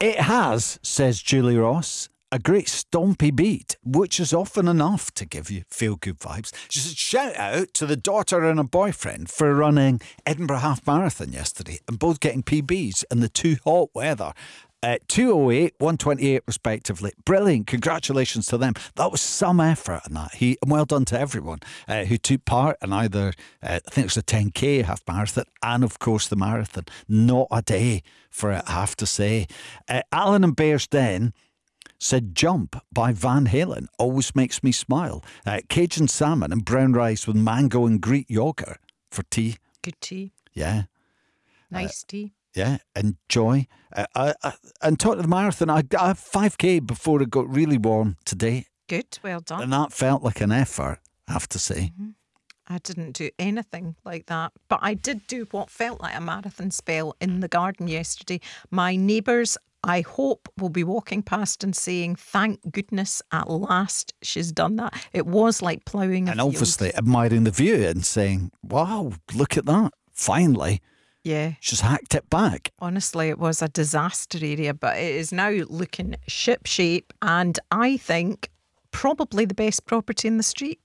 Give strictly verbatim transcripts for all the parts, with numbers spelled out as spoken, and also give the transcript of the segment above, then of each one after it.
It has, says Julie Ross, a great stompy beat, which is often enough to give you feel-good vibes. She said, shout out to the daughter and a boyfriend for running Edinburgh Half Marathon yesterday and both getting P Bs in the too hot weather. Uh, two oh eight, one twenty-eight respectively. Brilliant. Congratulations to them. That was some effort in that. He, and well done to everyone uh, who took part in either, uh, I think it was a ten K half marathon and, of course, the marathon. Not a day for it, I have to say. Uh, Alan and Bearsden said Jump by Van Halen always makes me smile. Uh, Cajun salmon and brown rice with mango and Greek yogurt for tea. Good tea. Yeah. Nice uh, tea. Yeah, enjoy. Uh, I, I, and talking to the marathon, I got a five K before it got really warm today. Good, well done. And that felt like an effort, I have to say. Mm-hmm. I didn't do anything like that, but I did do what felt like a marathon spell in the garden yesterday. My neighbours, I hope, will be walking past and saying, thank goodness at last she's done that. It was like ploughing a And field. obviously admiring the view and saying, wow, look at that, finally. Yeah. She's hacked it back. Honestly, it was a disaster area, but it is now looking ship shape and I think probably the best property in the street.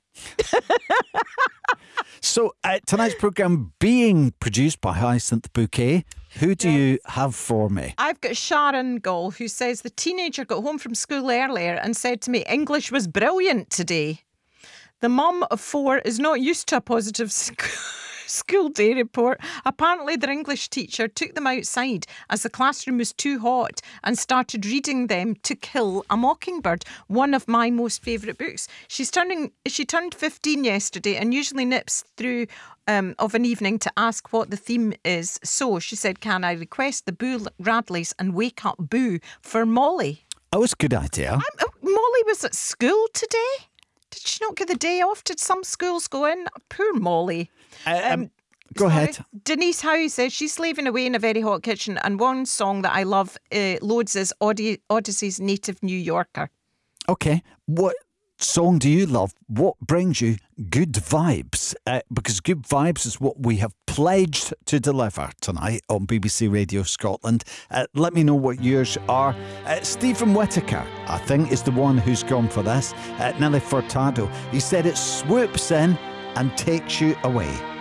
So uh, tonight's programme being produced by Hyacinth Bouquet. Who do yes. you have for me? I've got Sharon Gall, who says the teenager got home from school earlier and said to me, English was brilliant today. The mum of four is not used to a positive sc- school day report. Apparently their English teacher took them outside as the classroom was too hot and started reading them To Kill a Mockingbird, one of my most favourite books. She's turning, she turned fifteen yesterday and usually nips through um, of an evening to ask what the theme is. So she said, can I request the Boo Radleys and Wake Up Boo for Molly? Oh, it's a good idea. I'm, oh, Molly was at school today. Did she not get the day off? Did some schools go in? Poor Molly. Uh, um, um, go sorry. ahead. Denise Howe says she's slaving away in a very hot kitchen, and one song that I love uh, loads is Odyssey, Odyssey's Native New Yorker. Okay. What song do you love? What brings you good vibes? Uh, because good vibes is what we have pledged to deliver tonight on B B C Radio Scotland. Uh, let me know what yours are. Uh, Stephen Whittaker, I think, is the one who's gone for this. Uh, Nelly Furtado. He said it swoops in and takes you away.